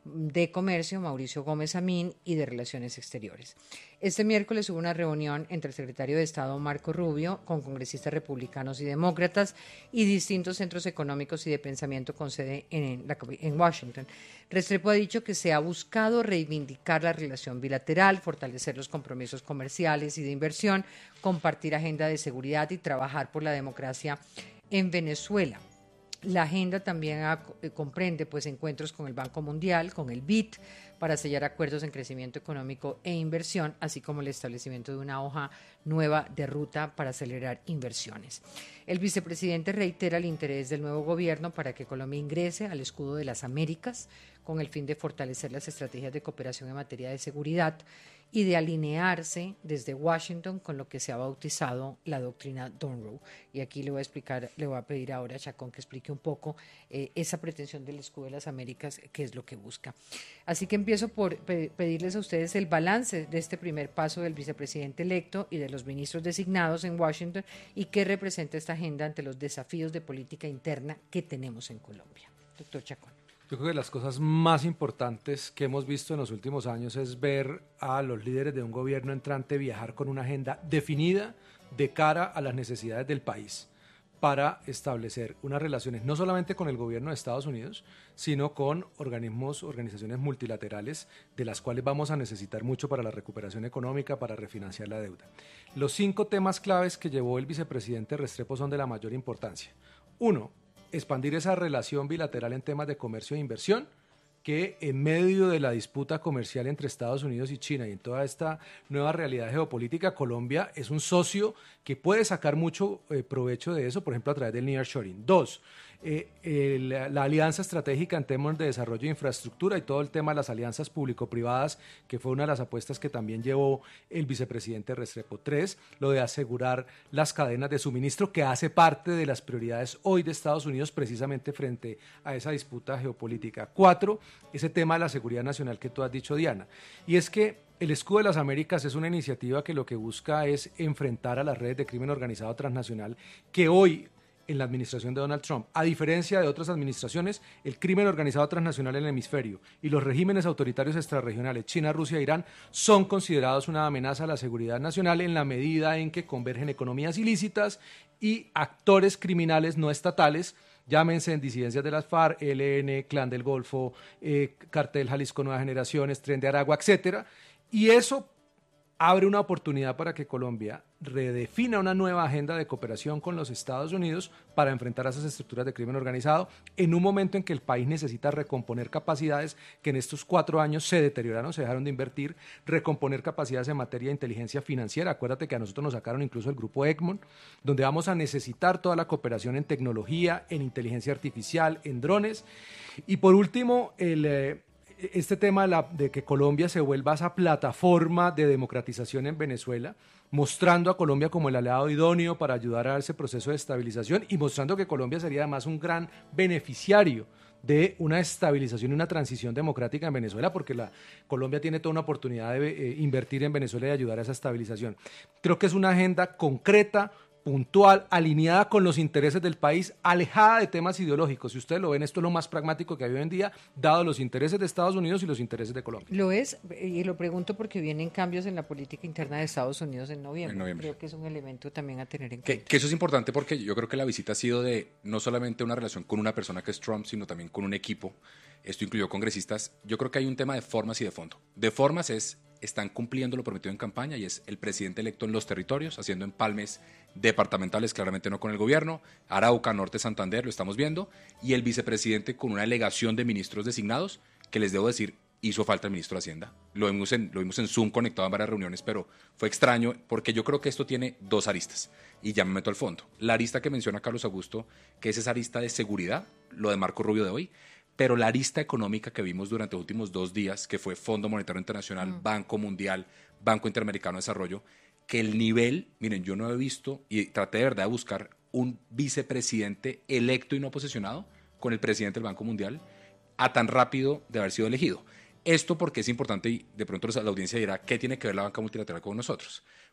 de Comercio, Mauricio Gómez Amín, y de Relaciones Exteriores. Este miércoles hubo una reunión entre el secretario de Estado Marco Rubio con congresistas republicanos y demócratas y distintos centros económicos y de pensamiento con sede en, la, en Washington. Restrepo ha dicho que se ha buscado reivindicar la relación bilateral, fortalecer los compromisos comerciales y de inversión, compartir agenda de seguridad y trabajar por la democracia en Venezuela. La agenda también ha, eh, comprende pues, encuentros con el Banco Mundial, con el B I D, para sellar acuerdos en crecimiento económico e inversión, así como el establecimiento de una hoja nueva de ruta para acelerar inversiones. El vicepresidente reitera el interés del nuevo gobierno para que Colombia ingrese al escudo de las Américas, con el fin de fortalecer las estrategias de cooperación en materia de seguridad y de alinearse desde Washington con lo que se ha bautizado la doctrina Monroe. Y aquí le voy a explicar, le voy a pedir ahora a Chacón que explique un poco eh, esa pretensión del escudo de las Américas, qué es lo que busca. Así que empiezo por pe- pedirles a ustedes el balance de este primer paso del vicepresidente electo y de los ministros designados en Washington y qué representa esta agenda ante los desafíos de política interna que tenemos en Colombia. Doctor Chacón. Yo creo que las cosas más importantes que hemos visto en los últimos años es ver a los líderes de un gobierno entrante viajar con una agenda definida de cara a las necesidades del país para establecer unas relaciones no solamente con el gobierno de Estados Unidos, sino con organismos, organizaciones multilaterales de las cuales vamos a necesitar mucho para la recuperación económica, para refinanciar la deuda. Los cinco temas claves que llevó el vicepresidente Restrepo son de la mayor importancia. Uno, expandir esa relación bilateral en temas de comercio e inversión, que en medio de la disputa comercial entre Estados Unidos y China y en toda esta nueva realidad geopolítica, Colombia es un socio que puede sacar mucho eh, provecho de eso, por ejemplo, a través del nearshoring. Dos, eh, el, la alianza estratégica en temas de desarrollo de infraestructura y todo el tema de las alianzas público-privadas, que fue una de las apuestas que también llevó el vicepresidente Restrepo. Tres, lo de asegurar las cadenas de suministro, que hace parte de las prioridades hoy de Estados Unidos precisamente frente a esa disputa geopolítica. Cuatro, ese tema de la seguridad nacional que tú has dicho, Diana. Y es que el Escudo de las Américas es una iniciativa que lo que busca es enfrentar a las redes de crimen organizado transnacional que hoy, en la administración de Donald Trump, a diferencia de otras administraciones, el crimen organizado transnacional en el hemisferio y los regímenes autoritarios extrarregionales, China, Rusia e Irán, son considerados una amenaza a la seguridad nacional en la medida en que convergen economías ilícitas y actores criminales no estatales, llámense en disidencias de las FARC, E L N, Clan del Golfo, eh, Cartel Jalisco Nuevas Generaciones, Tren de Aragua, etcétera. Y eso abre una oportunidad para que Colombia redefina una nueva agenda de cooperación con los Estados Unidos para enfrentar a esas estructuras de crimen organizado en un momento en que el país necesita recomponer capacidades que en estos cuatro años se deterioraron, se dejaron de invertir, recomponer capacidades en materia de inteligencia financiera. Acuérdate que a nosotros nos sacaron incluso el grupo Egmont, donde vamos a necesitar toda la cooperación en tecnología, en inteligencia artificial, en drones. Y por último, el... Eh, este tema de, la, de que Colombia se vuelva esa plataforma de democratización en Venezuela, mostrando a Colombia como el aliado idóneo para ayudar a ese proceso de estabilización y mostrando que Colombia sería además un gran beneficiario de una estabilización y una transición democrática en Venezuela, porque la, Colombia tiene toda una oportunidad de eh, invertir en Venezuela y ayudar a esa estabilización. Creo que es una agenda concreta, puntual, alineada con los intereses del país, alejada de temas ideológicos. Si ustedes lo ven, esto es lo más pragmático que hay hoy en día, dado los intereses de Estados Unidos y los intereses de Colombia. Lo es, y lo pregunto porque vienen cambios en la política interna de Estados Unidos en noviembre. En noviembre. Creo que es un elemento también a tener en que, cuenta. Que eso es importante porque yo creo que la visita ha sido de no solamente una relación con una persona que es Trump, sino también con un equipo. Esto incluyó congresistas. Yo creo que hay un tema de formas y de fondo. De formas es, están cumpliendo lo prometido en campaña y es el presidente electo en los territorios, haciendo empalmes departamentales, claramente no con el gobierno, Arauca, Norte, Santander, lo estamos viendo, y el vicepresidente con una delegación de ministros designados, que les debo decir, hizo falta el ministro de Hacienda. Lo vimos en, lo vimos en Zoom conectado en varias reuniones, pero fue extraño porque yo creo que esto tiene dos aristas, y ya me meto al fondo. La arista que menciona Carlos Augusto, que es esa arista de seguridad, lo de Marco Rubio de hoy, pero la arista económica que vimos durante los últimos dos días, que fue Fondo Monetario Internacional, mm. Banco Mundial, Banco Interamericano de Desarrollo, que el nivel, miren, yo no he visto, y traté de verdad de buscar un vicepresidente electo y no posesionado con el presidente del Banco Mundial a tan rápido de haber sido elegido. Esto porque es importante y de pronto la audiencia dirá, ¿qué tiene que ver la banca multilateral con nosotros?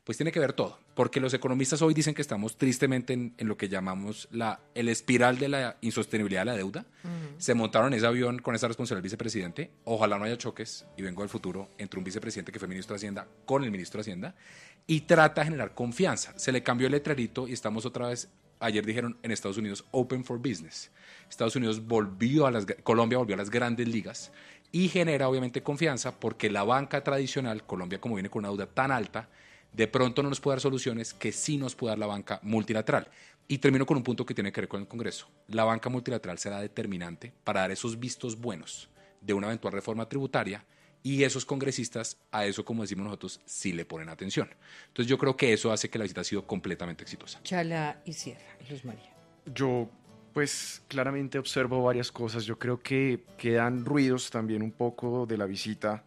Pues tiene que ver todo, porque los economistas hoy dicen que estamos tristemente en, en lo que llamamos la, el espiral de la insostenibilidad de la deuda. Uh-huh. Se montaron en ese avión con esa responsabilidad del vicepresidente. Ojalá no haya choques, y vengo del futuro, entre un vicepresidente que fue ministro de Hacienda con el ministro de Hacienda, y trata de generar confianza. Se le cambió el letrerito y estamos otra vez, ayer dijeron en Estados Unidos, open for business. Estados Unidos volvió a las, Colombia volvió a las grandes ligas y genera obviamente confianza porque la banca tradicional, Colombia como viene con una deuda tan alta, de pronto no nos puede dar soluciones que sí nos puede dar la banca multilateral. Y termino con un punto que tiene que ver con el Congreso. La banca multilateral será determinante para dar esos vistos buenos de una eventual reforma tributaria y esos congresistas a eso, como decimos nosotros, sí le ponen atención. Entonces yo creo que eso hace que la visita ha sido completamente exitosa. Chala y cierra, Luz María. Yo pues claramente observo varias cosas. Yo creo que quedan ruidos también un poco de la visita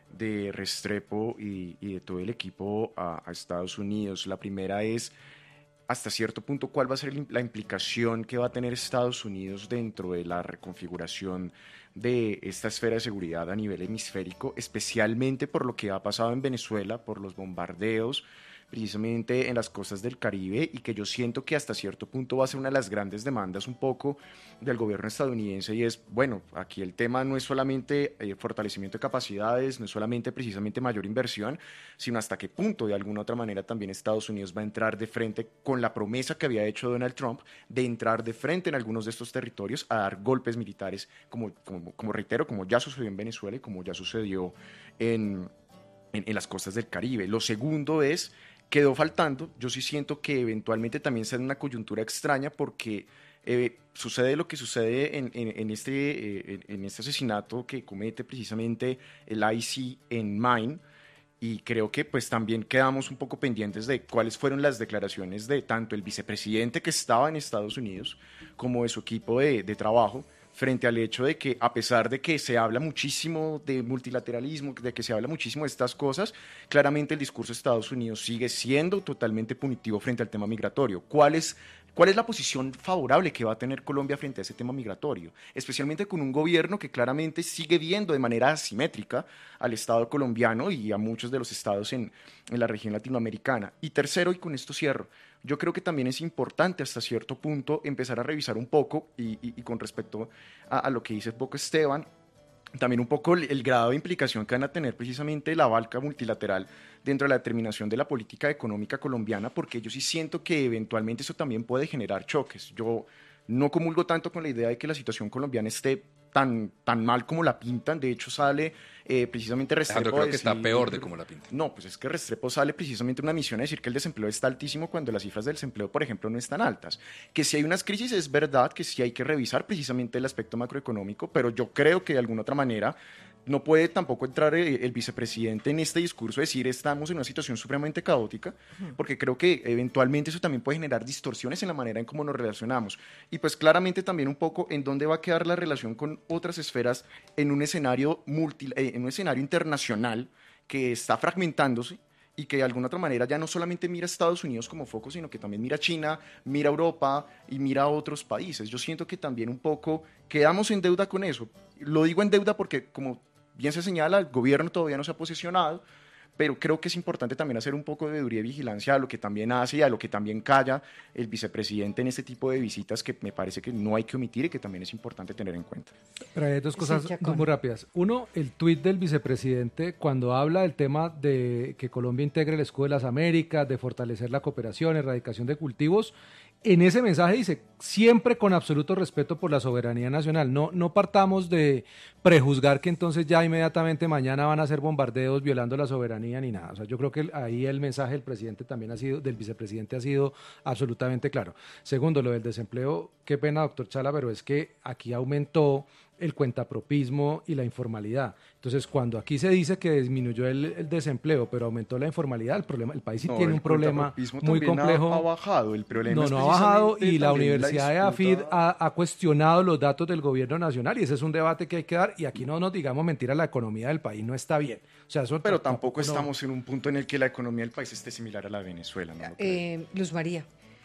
de Restrepo y, y de todo el equipo a, a Estados Unidos. La primera es, hasta cierto punto, cuál va a ser la implicación que va a tener Estados Unidos dentro de la reconfiguración de esta esfera de seguridad a nivel hemisférico, especialmente por lo que ha pasado en Venezuela, por los bombardeos precisamente en las costas del Caribe, y que yo siento que hasta cierto punto va a ser una de las grandes demandas un poco del gobierno estadounidense, y es, bueno, aquí el tema no es solamente eh, fortalecimiento de capacidades, no es solamente precisamente mayor inversión, sino hasta qué punto de alguna otra manera también Estados Unidos va a entrar de frente con la promesa que había hecho Donald Trump de entrar de frente en algunos de estos territorios a dar golpes militares, como, como, como reitero, como ya sucedió en Venezuela y como ya sucedió en, en, en las costas del Caribe. Lo segundo es, quedó faltando, yo sí siento que eventualmente también será una coyuntura extraña porque eh, sucede lo que sucede en, en, en, este, eh, en este asesinato que comete precisamente el I C en Maine, y creo que pues también quedamos un poco pendientes de cuáles fueron las declaraciones de tanto el vicepresidente que estaba en Estados Unidos como de su equipo de, de trabajo, frente al hecho de que, a pesar de que se habla muchísimo de multilateralismo, de que se habla muchísimo de estas cosas, claramente el discurso de Estados Unidos sigue siendo totalmente punitivo frente al tema migratorio. ¿Cuál es, cuál es la posición favorable que va a tener Colombia frente a ese tema migratorio? Especialmente con un gobierno que claramente sigue viendo de manera asimétrica al Estado colombiano y a muchos de los estados en, en la región latinoamericana. Y tercero, y con esto cierro, yo creo que también es importante hasta cierto punto empezar a revisar un poco, y, y, y con respecto a, a lo que dice poco Esteban, también un poco el, el grado de implicación que van a tener precisamente la banca multilateral dentro de la determinación de la política económica colombiana, porque yo sí siento que eventualmente eso también puede generar choques. Yo no comulgo tanto con la idea de que la situación colombiana esté tan, tan mal como la pintan. De hecho sale eh, precisamente Restrepo. Yo creo que decir, está peor de como la pintan. No, pues es que Restrepo sale precisamente una misión a decir que el desempleo está altísimo cuando las cifras del desempleo, por ejemplo, no están altas. Que si hay unas crisis es verdad, que sí hay que revisar precisamente el aspecto macroeconómico, pero yo creo que de alguna otra manera no puede tampoco entrar el, el vicepresidente en este discurso de decir estamos en una situación supremamente caótica, porque creo que eventualmente eso también puede generar distorsiones en la manera en cómo nos relacionamos. Y pues claramente también un poco en dónde va a quedar la relación con otras esferas en un escenario, multi, eh, en un escenario internacional que está fragmentándose y que de alguna otra manera ya no solamente mira a Estados Unidos como foco, sino que también mira a China, mira a Europa y mira a otros países. Yo siento que también un poco quedamos en deuda con eso. Lo digo en deuda porque, como bien se señala, el gobierno todavía no se ha posicionado, pero creo que es importante también hacer un poco de veeduría y vigilancia a lo que también hace y a lo que también calla el vicepresidente en este tipo de visitas, que me parece que no hay que omitir y que también es importante tener en cuenta. Pero hay dos cosas sí, muy rápidas. Uno, el tuit del vicepresidente cuando habla del tema de que Colombia integre el escudo de las Américas, de fortalecer la cooperación, erradicación de cultivos. En ese mensaje dice, siempre con absoluto respeto por la soberanía nacional. No, no partamos de prejuzgar que entonces ya inmediatamente mañana van a hacer bombardeos violando la soberanía ni nada. O sea, yo creo que ahí el mensaje del presidente también ha sido, del vicepresidente ha sido absolutamente claro. Segundo, lo del desempleo, qué pena, doctor Chala, pero es que aquí aumentó el cuentapropismo y la informalidad. Entonces, cuando aquí se dice que disminuyó el, el desempleo, pero aumentó la informalidad, el problema, el país sí no, tiene un problema muy complejo. Ha, ha bajado, el problema no, es no ha bajado, y la Universidad la de AFID ha, ha cuestionado los datos del gobierno nacional, y ese es un debate que hay que dar, y aquí no nos digamos mentiras, la economía del país no está bien. O sea, eso pero tampoco, tampoco estamos no. en un punto en el que la economía del país esté similar a la de Venezuela. ¿No? Eh, Luz María.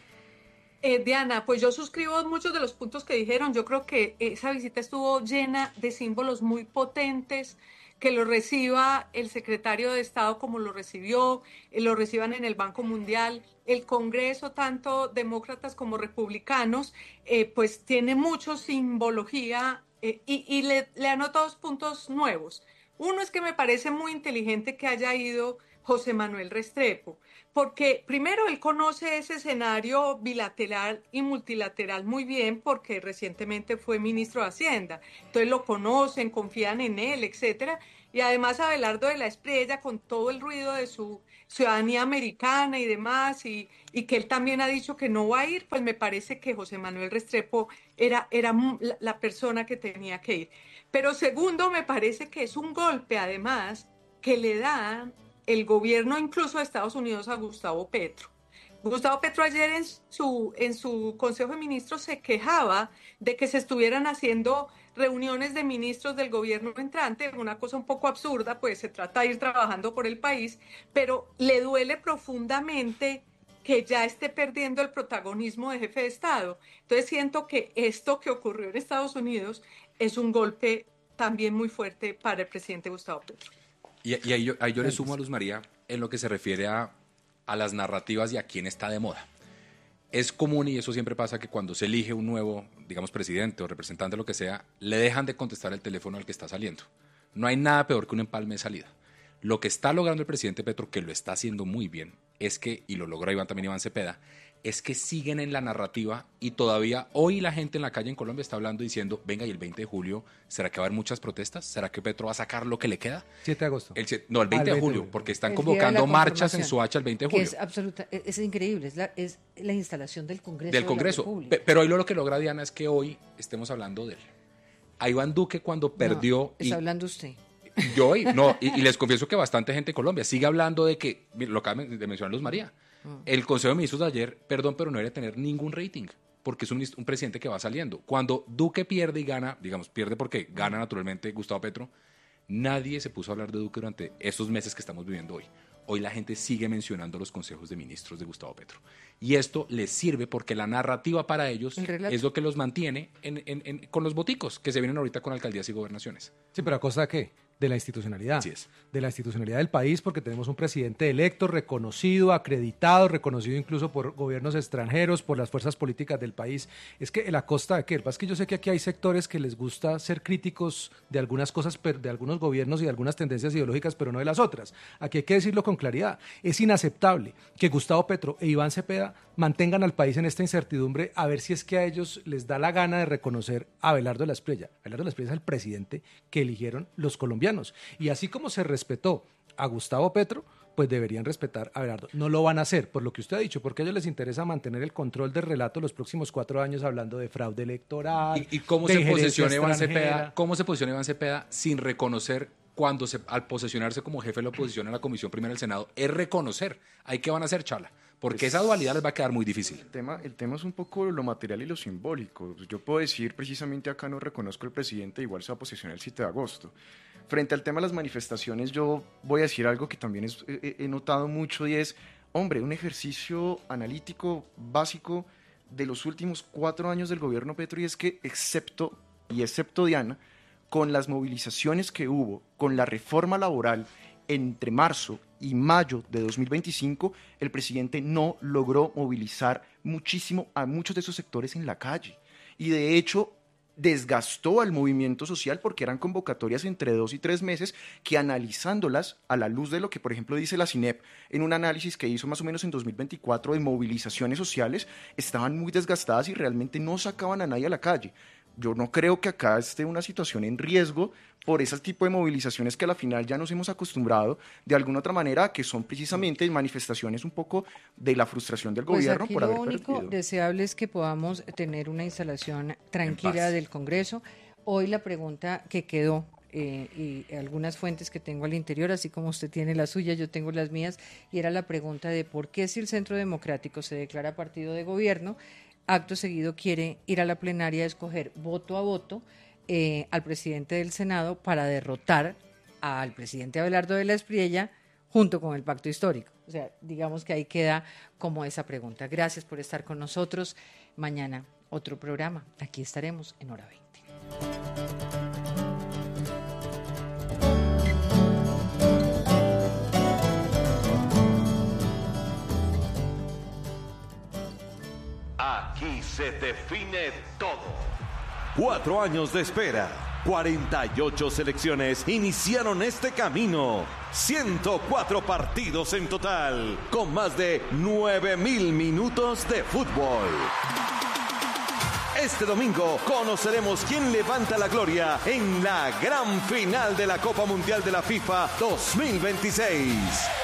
Eh, Diana, pues yo suscribo muchos de los puntos que dijeron. Yo creo que esa visita estuvo llena de símbolos muy potentes que lo reciba el secretario de Estado como lo recibió, eh, lo reciban en el Banco Mundial, el Congreso, tanto demócratas como republicanos, eh, pues tiene mucha simbología eh, y, y le, le anoto dos puntos nuevos. Uno es que me parece muy inteligente que haya ido José Manuel Restrepo, porque primero él conoce ese escenario bilateral y multilateral muy bien porque recientemente fue ministro de Hacienda, entonces lo conocen, confían en él, etcétera, y además Abelardo de la Espriella con todo el ruido de su ciudadanía americana y demás, y, y que él también ha dicho que no va a ir, pues me parece que José Manuel Restrepo era, era la, la persona que tenía que ir. Pero segundo, me parece que es un golpe además que le da el gobierno incluso de Estados Unidos a Gustavo Petro. Gustavo Petro ayer en su, en su Consejo de Ministros se quejaba de que se estuvieran haciendo reuniones de ministros del gobierno entrante, una cosa un poco absurda, pues se trata de ir trabajando por el país, pero le duele profundamente que ya esté perdiendo el protagonismo de jefe de Estado. Entonces siento que esto que ocurrió en Estados Unidos es un golpe también muy fuerte para el presidente Gustavo Petro. Y, y ahí yo, ahí yo le sumo a Luz María en lo que se refiere a, a las narrativas y a quién está de moda. Es común, y eso siempre pasa, que cuando se elige un nuevo, digamos, presidente o representante, lo que sea, le dejan de contestar el teléfono al que está saliendo. No hay nada peor que un empalme de salida. Lo que está logrando el presidente Petro, que lo está haciendo muy bien, es que, y lo logra Iván también Iván Cepeda, es que siguen en la narrativa y todavía hoy la gente en la calle en Colombia está hablando diciendo, venga, y el veinte de julio, ¿será que va a haber muchas protestas? ¿Será que Petro va a sacar lo que le queda? siete de agosto. El, no, el veinte, ah, el veinte de julio, porque están convocando marchas en Soacha el veinte de julio. Que es absoluta, es increíble, es la, es la instalación del Congreso Del de Congreso, la pero hoy lo que logra Diana es que hoy estemos hablando de él. A Iván Duque cuando perdió... No, está y, hablando usted. Yo hoy, no, y, y les confieso que bastante gente en Colombia sigue hablando de que, lo acaba de mencionar Luz María, el Consejo de Ministros de ayer, perdón, pero no debería tener ningún rating, porque es un, un presidente que va saliendo. Cuando Duque pierde y gana, digamos, pierde porque gana naturalmente Gustavo Petro, nadie se puso a hablar de Duque durante estos meses que estamos viviendo hoy. Hoy la gente sigue mencionando los consejos de ministros de Gustavo Petro. Y esto les sirve porque la narrativa para ellos es lo que los mantiene en, en, en, con los boticos que se vienen ahorita con alcaldías y gobernaciones. Sí, pero ¿a costa de qué? De la institucionalidad. Así es. De la institucionalidad del país, porque tenemos un presidente electo, reconocido, acreditado, reconocido incluso por gobiernos extranjeros, por las fuerzas políticas del país. Es que ¿a costa de qué? Es que yo sé que aquí hay sectores que les gusta ser críticos de algunas cosas, de algunos gobiernos y de algunas tendencias ideológicas, pero no de las otras. Aquí hay que decirlo con claridad. Es inaceptable que Gustavo Petro e Iván Cepeda mantengan al país en esta incertidumbre, a ver si es que a ellos les da la gana de reconocer a Abelardo de la Espriella. Abelardo de la Espriella es el presidente que eligieron los colombianos. Y así como se respetó a Gustavo Petro, pues deberían respetar a Abelardo. No lo van a hacer, por lo que usted ha dicho, porque a ellos les interesa mantener el control del relato los próximos cuatro años hablando de fraude electoral. ¿Y, y cómo, se posiciona Iván Cepeda, cómo se posiciona Iván Cepeda sin reconocer cuando se, al posesionarse como jefe de la oposición en la Comisión Primera del Senado? Es reconocer. ¿Hay que van a hacer, Chala? Porque esa dualidad les va a quedar muy difícil. El tema, el tema es un poco lo material y lo simbólico. Yo puedo decir, precisamente acá no reconozco al presidente, igual se va a posesionar el siete de agosto. Frente al tema de las manifestaciones, yo voy a decir algo que también es, he, he notado mucho y es, hombre, un ejercicio analítico básico de los últimos cuatro años del gobierno Petro, y es que excepto, y excepto Diana, con las movilizaciones que hubo, con la reforma laboral entre marzo y mayo de dos mil veinticinco, el presidente no logró movilizar muchísimo a muchos de esos sectores en la calle. Y de hecho, desgastó al movimiento social porque eran convocatorias entre dos y tres meses que, analizándolas a la luz de lo que, por ejemplo, dice la CINEP en un análisis que hizo más o menos en dos mil veinticuatro de movilizaciones sociales, estaban muy desgastadas y realmente no sacaban a nadie a la calle. Yo no creo que acá esté una situación en riesgo por ese tipo de movilizaciones que a la final ya nos hemos acostumbrado de alguna otra manera, que son precisamente manifestaciones un poco de la frustración del pues gobierno aquí por lo haber único perdido. deseable es que podamos tener una instalación tranquila del Congreso. Hoy la pregunta que quedó, eh, y algunas fuentes que tengo al interior, así como usted tiene la suya, yo tengo las mías, y era la pregunta de por qué, si el Centro Democrático se declara partido de gobierno, acto seguido quiere ir a la plenaria a escoger voto a voto eh, al presidente del Senado para derrotar al presidente Abelardo de la Espriella junto con el pacto histórico. O sea, digamos que ahí queda como esa pregunta. Gracias por estar con nosotros. Mañana otro programa. Aquí estaremos en Hora veinte. aquí se define todo. Cuatro años de espera, cuarenta y ocho selecciones iniciaron este camino. ciento cuatro partidos en total, con más de nueve mil minutos de fútbol. Este domingo conoceremos quién levanta la gloria en la gran final de la Copa Mundial de la FIFA dos mil veintiséis.